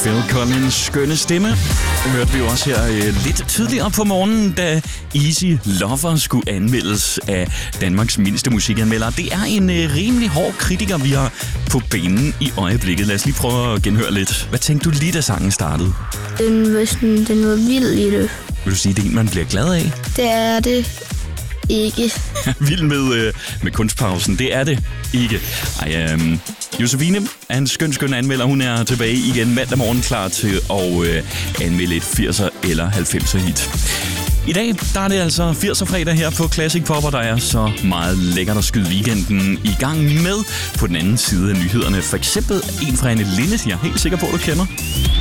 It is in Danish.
Phil Collins' skønne stemme hørte vi jo også her lidt tidligere på morgenen, da Easy Lover skulle anmeldes af Danmarks mindste musikanmelder. Det er en rimelig hård kritiker, vi har på banen i øjeblikket. Lad os lige prøve at genhøre lidt. Hvad tænkte du lige, da sangen startede? Den var vild i det. Vil du sige, det er en, man bliver glad af? Det er det ikke. Vild med kunstpausen, det er det ikke. Josefine er en skøn anmelder. Hun er tilbage igen mandag morgen klar til at anmelde et 80'er eller 90'er hit. I dag der er det altså 80'er fredag her på Classic Pop, og der er så meget lækkert at skyde weekenden i gang med på den anden side af nyhederne. For eksempel en fra Anne Linnet, jeg er helt sikker på, du kender.